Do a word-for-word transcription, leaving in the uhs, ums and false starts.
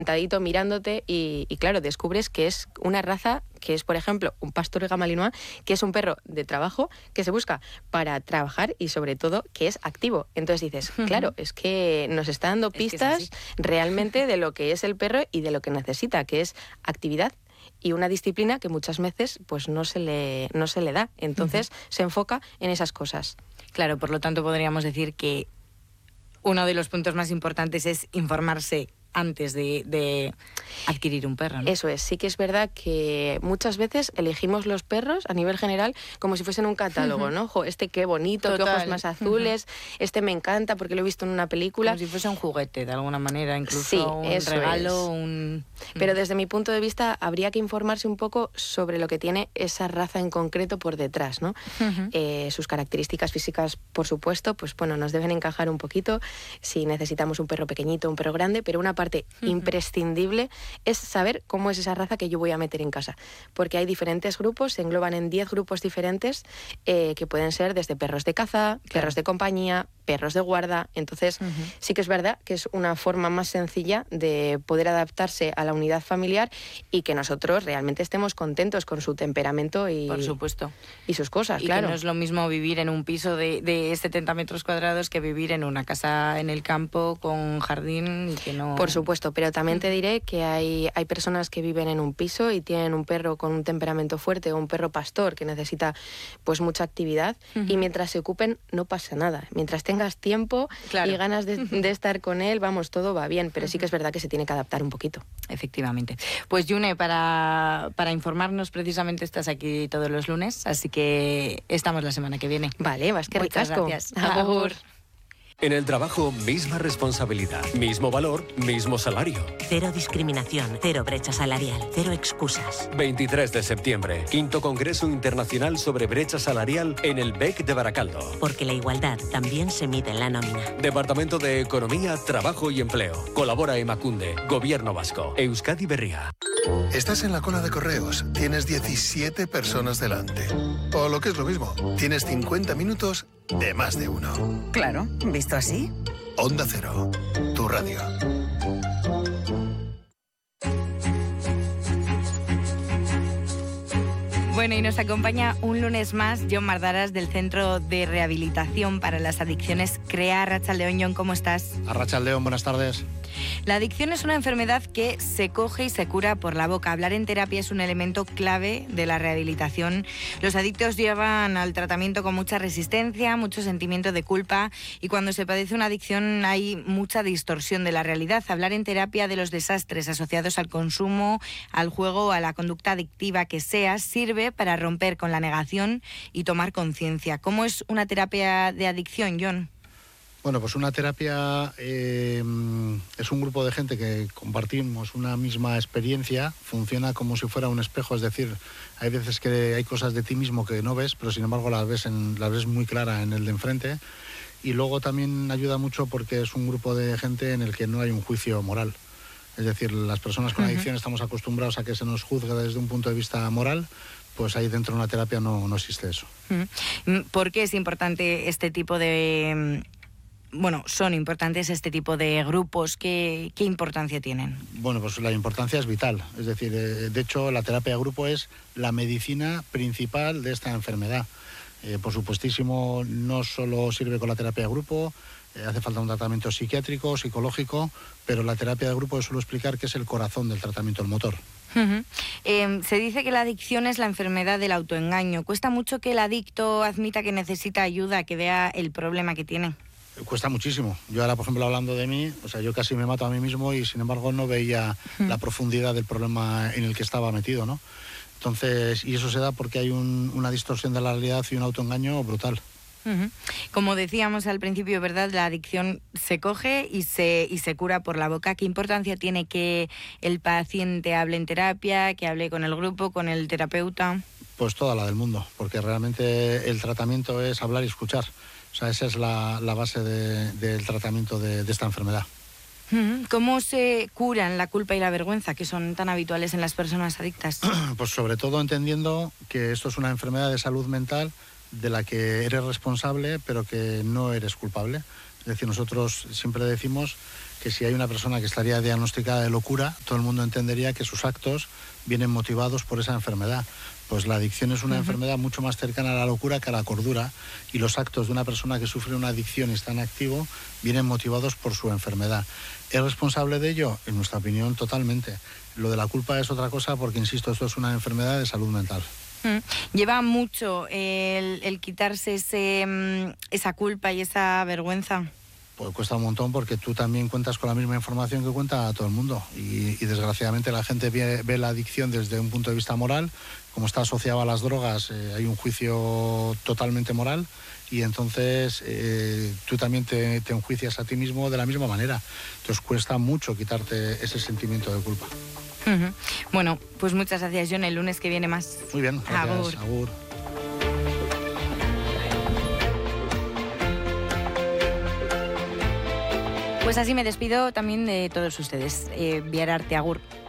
sentadito mirándote y, y claro, descubres que es una raza que es, por ejemplo, un pastor gama malinois, que es un perro de trabajo que se busca para trabajar y sobre todo que es activo. Entonces dices, uh-huh. claro, es que nos está dando pistas es que es realmente de lo que es el perro y de lo que necesita, que es actividad y una disciplina que muchas veces pues no se le, no se le da. Entonces uh-huh. se enfoca en esas cosas. Claro, por lo tanto podríamos decir que uno de los puntos más importantes es informarse antes de, de adquirir un perro, ¿no? Eso es, sí que es verdad que muchas veces elegimos los perros a nivel general como si fuesen un catálogo, uh-huh. ¿no? Jo, este qué bonito, Total. Qué ojos más azules, uh-huh. este me encanta porque lo he visto en una película. Como si fuese un juguete, de alguna manera, incluso sí, un eso regalo, es. un... Pero desde mi punto de vista habría que informarse un poco sobre lo que tiene esa raza en concreto por detrás, ¿no? Uh-huh. Eh, sus características físicas, por supuesto, pues bueno, nos deben encajar un poquito si necesitamos un perro pequeñito, un perro grande, pero una parte uh-huh. imprescindible es saber cómo es esa raza que yo voy a meter en casa, porque hay diferentes grupos, se engloban en diez grupos diferentes eh, que pueden ser desde perros de caza, claro. perros de compañía, perros de guarda. Entonces uh-huh. sí que es verdad que es una forma más sencilla de poder adaptarse a la unidad familiar y que nosotros realmente estemos contentos con su temperamento y, por supuesto. y sus cosas, y claro. que no es lo mismo vivir en un piso de, de setenta metros cuadrados que vivir en una casa en el campo con jardín y que no... Por supuesto, pero también te diré que hay, hay personas que viven en un piso y tienen un perro con un temperamento fuerte o un perro pastor que necesita pues mucha actividad uh-huh. y mientras se ocupen no pasa nada. Mientras tengas tiempo claro. y ganas de, de estar con él, vamos, todo va bien, pero uh-huh. sí que es verdad que se tiene que adaptar un poquito. Efectivamente. Pues June, para, para informarnos precisamente estás aquí todos los lunes, así que estamos la semana que viene. Vale, vas que Muchas ricasco. Gracias. Agur. En el trabajo, misma responsabilidad, mismo valor, mismo salario. Cero discriminación, cero brecha salarial, cero excusas. veintitrés de septiembre, quinto Congreso Internacional sobre Brecha Salarial en el B E C de Baracaldo. Porque la igualdad también se mide en la nómina. Departamento de Economía, Trabajo y Empleo. Colabora Emakunde, Gobierno Vasco, Euskadi Berria. Estás en la cola de correos, tienes diecisiete personas delante. O lo que es lo mismo, tienes cincuenta minutos de más de uno. Claro, ¿visto así? Onda Cero, tu radio. Bueno, y nos acompaña un lunes más Jon Mardaras del Centro de Rehabilitación para las Adicciones CREA. Arratsaldeon, Jon, ¿cómo estás? Arratsaldeon, buenas tardes. La adicción es una enfermedad que se coge y se cura por la boca. Hablar en terapia es un elemento clave de la rehabilitación. Los adictos llevan al tratamiento con mucha resistencia, mucho sentimiento de culpa y cuando se padece una adicción hay mucha distorsión de la realidad. Hablar en terapia de los desastres asociados al consumo, al juego, a la conducta adictiva que sea, sirve para romper con la negación y tomar conciencia. ¿Cómo es una terapia de adicción, Jon? Bueno, pues una terapia eh, es un grupo de gente que compartimos una misma experiencia, funciona como si fuera un espejo, es decir, hay veces que hay cosas de ti mismo que no ves, pero sin embargo las ves, en, las ves muy clara en el de enfrente, y luego también ayuda mucho porque es un grupo de gente en el que no hay un juicio moral. Es decir, las personas con adicción estamos acostumbrados a que se nos juzgue desde un punto de vista moral, pues ahí dentro de una terapia no, no existe eso. ¿Por qué es importante este tipo de... Bueno, son importantes este tipo de grupos? ¿Qué, qué importancia tienen? Bueno, pues la importancia es vital. Es decir, eh, de hecho, la terapia de grupo es la medicina principal de esta enfermedad. Eh, por supuestísimo, no solo sirve con la terapia de grupo, eh, hace falta un tratamiento psiquiátrico, psicológico, pero la terapia de grupo suelo explicar que es el corazón del tratamiento, el motor. Uh-huh. Eh, se dice que la adicción es la enfermedad del autoengaño. ¿Cuesta mucho que el adicto admita que necesita ayuda, que vea el problema que tiene? Cuesta muchísimo. Yo ahora, por ejemplo, hablando de mí, o sea, yo casi me mato a mí mismo y sin embargo no veía uh-huh. la profundidad del problema en el que estaba metido, ¿no? Entonces, y eso se da porque hay un, una distorsión de la realidad y un autoengaño brutal. Uh-huh. Como decíamos al principio, ¿verdad? La adicción se coge y se, y se cura por la boca. ¿Qué importancia tiene que el paciente hable en terapia, que hable con el grupo, con el terapeuta? Pues toda la del mundo, porque realmente el tratamiento es hablar y escuchar. O sea, esa es la, la base de, del tratamiento de, de esta enfermedad. ¿Cómo se curan la culpa y la vergüenza, que son tan habituales en las personas adictas? Pues sobre todo entendiendo que esto es una enfermedad de salud mental de la que eres responsable, pero que no eres culpable. Es decir, nosotros siempre decimos que si hay una persona que estaría diagnosticada de locura, todo el mundo entendería que sus actos vienen motivados por esa enfermedad. Pues la adicción es una uh-huh. enfermedad mucho más cercana a la locura que a la cordura, y los actos de una persona que sufre una adicción y está en activo vienen motivados por su enfermedad. ¿Es responsable de ello? En nuestra opinión, totalmente. Lo de la culpa es otra cosa porque, insisto, esto es una enfermedad de salud mental. Mm. Lleva mucho el, el quitarse ese, esa culpa y esa vergüenza. Pues cuesta un montón porque tú también cuentas con la misma información que cuenta todo el mundo y, y desgraciadamente la gente ve, ve la adicción desde un punto de vista moral. Como está asociado a las drogas, eh, hay un juicio totalmente moral y entonces eh, tú también te, te enjuicias a ti mismo de la misma manera. Entonces cuesta mucho quitarte ese sentimiento de culpa. Uh-huh. Bueno, pues muchas gracias, Jon. El lunes que viene más. Muy bien, gracias. Agur. Agur. Pues así me despido también de todos ustedes. Eh, Viararte, agur.